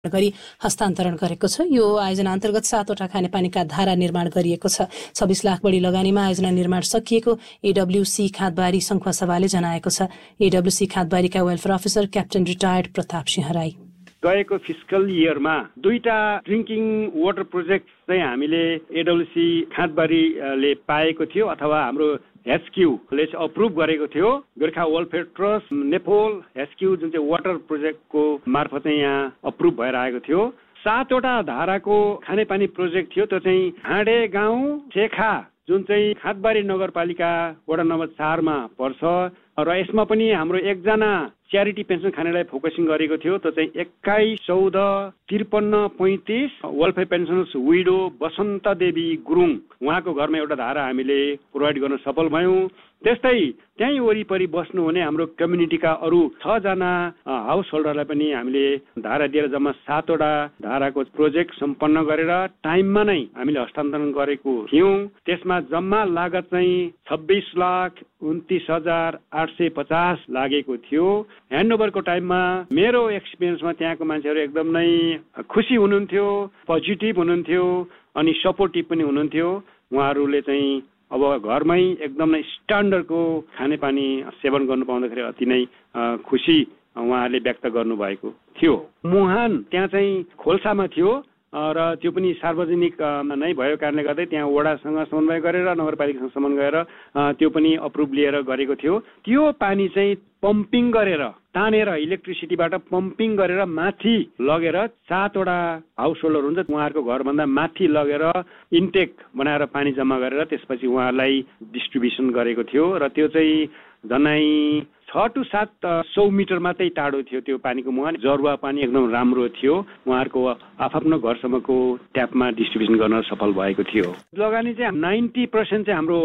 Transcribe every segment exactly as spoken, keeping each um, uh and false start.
गरी हस्तान्तरण गरेको छ। यो आयोजना अन्तर्गत सातवटा खानेपानीका धारा निर्माण गरिएको छ। छब्बीस लाख बढी लगानीमा आयोजना निर्माण सकिएको एडब्ल्युसी खाँदबारी सङ्खुवासभाले जनाएको छ। एडब्ल्युसी खाँदबारीका welfare officer captain retired Pratap Singh Rai गएको फिस्कल इयरमा दुईटा ड्रिङ्किङ वाटर प्रोजेक्ट चाहिँ हामीले एडब्ल्युसी खाँदबारीले पाएको थियो अथवा हाम्रो एसक्यूले चाहिँ अप्रुभ गरेको थियो। गोर्खा वेलफेयर ट्रस्ट नेपोल एसक्यू जुन चाहिँ वाटर प्रोजेक्टको मार्फत चाहिँ यहाँ अप्रुभ भएर आएको थियो। सातवटा धाराको खानेपानी प्रोजेक्ट थियो। त्यो चाहिँ हाँडे गाउँ चेखा जुन चाहिँ खाँदबारी नगरपालिका वडा नम्बर चारमा पर्छ र यसमा पनि हाम्रो एकजना च्यारिटी पेन्सन खानेलाई फोकसिङ गरेको थियो। त्यो चाहिँ एक्काइस चौध त्रिपन्न पैँतिस वेलफेयर पेन्सनर्स विडो बसन्त देवी गुरुङ उहाँको घरमा एउटा धारा हामीले प्रोभाइड गर्न सफल भयौँ। त्यस्तै त्यहीँ वरिपरि बस्नुहुने हाम्रो कम्युनिटीका अरू छजना हाउस होल्डरलाई पनि हामीले धारा दिएर जम्मा सातवटा धाराको प्रोजेक्ट सम्पन्न गरेर टाइममा नै हामीले हस्तान्तरण गरेको थियौँ। त्यसमा जम्मा लागत चाहिँ छब्बिस लाख उन्तिस हजार आठ सय पचास लागेको थियो। ह्यान्डओभरको टाइममा मेरो एक्सपिरियन्समा त्यहाँको मान्छेहरू एकदम नै खुसी हुनुहुन्थ्यो, पोजिटिभ हुनुहुन्थ्यो अनि सपोर्टिभ पनि हुनुहुन्थ्यो। उहाँहरूले चाहिँ अब घरमै एकदम नै स्ट्यान्डर्डको खानेपानी सेवन गर्नु पाउँदाखेरि अति नै खुसी उहाँहरूले व्यक्त गर्नुभएको थियो। मुहान त्यहाँ चाहिँ खोल्सामा थियो र त्यो पनि सार्वजनिक नै भएको कारणले गर्दै त्यहाँ वडासँग समन्वय गरेर नगरपालिकासँग समन्वय गरेर त्यो पनि अप्रुभ लिएर गरेको थियो। त्यो पानी चाहिँ पम्पिङ गरेर तानेर इलेक्ट्रिसिटीबाट पम्पिङ गरेर माथि लगेर सातवटा हाउस होल्डर हुन्छ उहाँहरूको घरभन्दा माथि लगेर इन्टेक बनाएर पानी जम्मा गरेर त्यसपछि उहाँहरूलाई डिस्ट्रिब्युसन गरेको थियो। र त्यो चाहिँ झन्डै छ टु सात सौ मिटर मात्रै टाढो थियो त्यो पानीको मुहान। जरुवा पानी एकदम राम्रो थियो। उहाँहरूको आफ्नो घरसम्मको ट्यापमा डिस्ट्रिब्युसन गर्न सफल भएको थियो। लगानी चाहिँ नाइन्टी पर्सेन्ट चाहिँ हाम्रो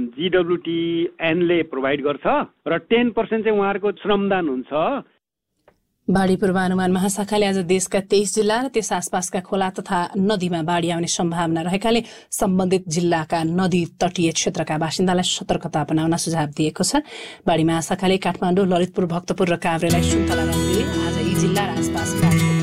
जिडब्ल्युटीएनले प्रोभाइड गर्छ र टेन पर्सेन्ट चाहिँ उहाँहरूको श्रमदान हुन्छ। बाढी पूर्वानुमान महाशाखाले आज देशका तेइस जिल्ला र त्यस आसपासका खोला तथा नदीमा बाढी आउने सम्भावना रहेकाले सम्बन्धित जिल्लाका नदी तटीय क्षेत्रका बासिन्दालाई सतर्कता अपनाउन सुझाव दिएको छ। बाढी महाशाखाले काठमाडौँ, ललितपुर, भक्तपुर र काभ्रेलाई सुन्तला रङ दिए। आज यी जिल्ला र आसपासका